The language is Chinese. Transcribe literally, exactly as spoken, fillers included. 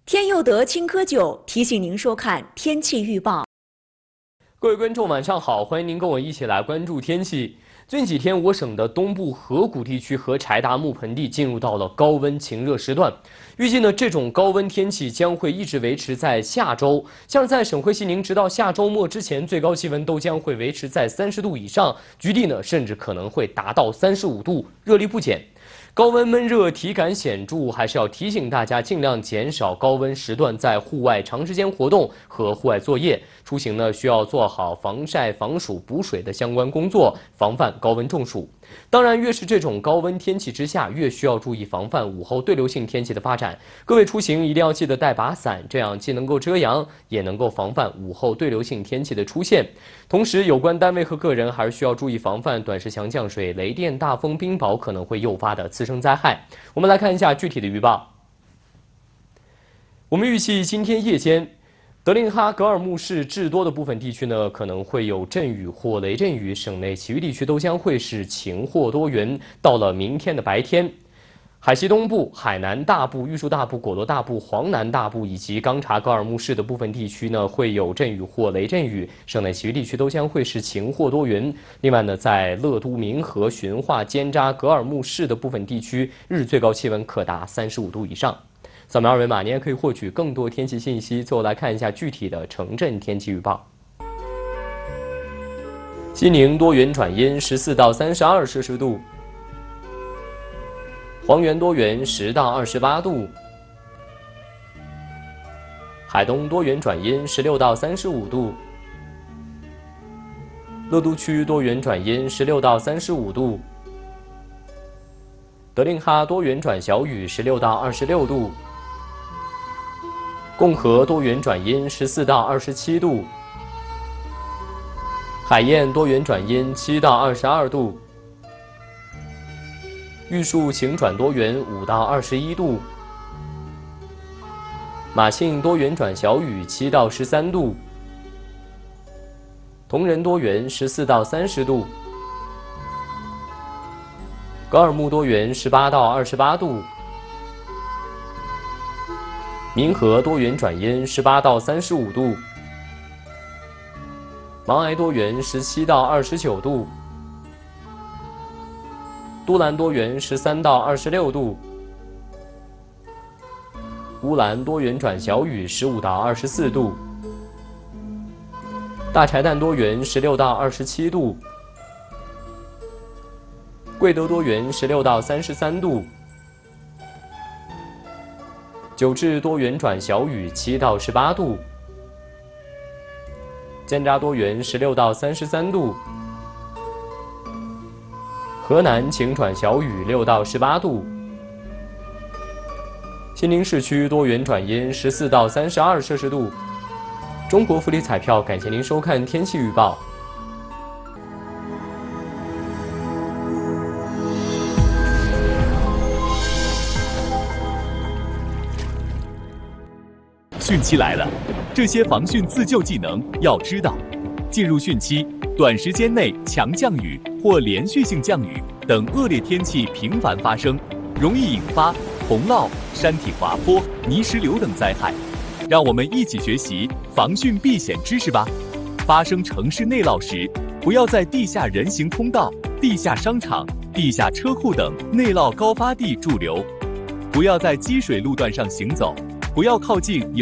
天佑德青稞酒提醒您收看天气预报。 各位观众，晚上好，欢迎您跟我一起来关注天气。最近几天，我省的东部河谷地区和柴达木盆地进入到了高温晴热时段。预计呢，这种高温天气将会一直维持在下周。像是在省会西宁，直到下周末之前，最高气温都将会维持在三十度以上，局地呢甚至可能会达到三十五度，热力不减。高温闷热体感显著，还是要提醒大家尽量减少高温时段在户外长时间活动和户外作业。出行呢需要做好防晒、防暑、补水的相关工作，防范高温中暑。当然，越是这种高温天气之下，越需要注意防范午后对流性天气的发展。各位出行一定要记得带把伞，这样既能够遮阳，也能够防范午后对流性天气的出现。同时，有关单位和个人还是需要注意防范短时强降水、雷电、大风、冰雹可能会诱发的次生灾害。我们来看一下具体的预报。我们预计今天夜间，德令哈格尔木市至多的部分地区呢，可能会有阵雨或雷阵雨，省内其余地区都将会是晴或多云。到了明天的白天，海西东部、海南大部、玉树大部、果罗大部、黄南大部以及冈察格尔木市的部分地区呢，会有阵雨或雷阵雨，省内其余地区都将会是晴或多云。另外呢，在乐都、民和、循化、尖扎、格尔木市的部分地区，日最高气温可达三十五度以上。扫描二维码，您也可以获取更多天气信息。最后来看一下具体的城镇天气预报。西宁多云转阴，十四到三十二摄氏度；黄原多云，十到二十八度；海东多云转阴，十六到三十五度；乐都区多云转阴，十六到三十五度；德令哈多云转小雨，十六到二十六度；共和多云转阴，十四到二十七度；海晏多云转阴，七到二十二度；玉树晴转多云，五到二十一度；马庆多云转小雨，七到十三度；同仁多云，十四到三十度；格尔木多云，十八到二十八度；民和多云转阴，十八到三十五度；芒崖多云，十七到二十九度；都兰多云，十三到二十六度；乌兰多云转小雨，十五到二十四度；大柴旦多云，十六到二十七度；贵德多云，十六到三十三度；九至多云转小雨，七到十八度；尖扎多云，十六到三十三度；河南晴转小雨，六到十八度；西宁市区多云转阴，十四到三十二摄氏度。中国福利彩票，感谢您收看天气预报。 汛期来了，这些防汛自救技能要知道。进入汛期，短时间内强降雨或连续性降雨等恶劣天气频繁发生，容易引发洪涝、山体滑坡、泥石流等灾害。让我们一起学习防汛避险知识吧。发生城市内涝时，不要在地下人行通道、地下商场、地下车库等内涝高发地驻留，不要在积水路段上行走，不要靠近